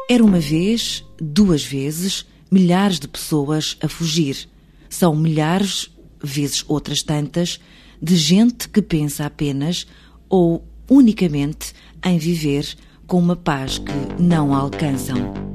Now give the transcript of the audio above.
Era uma vez, duas vezes, milhares de pessoas a fugir. São milhares, vezes outras tantas, de gente que pensa apenas ou unicamente em viver com uma paz que não alcançam.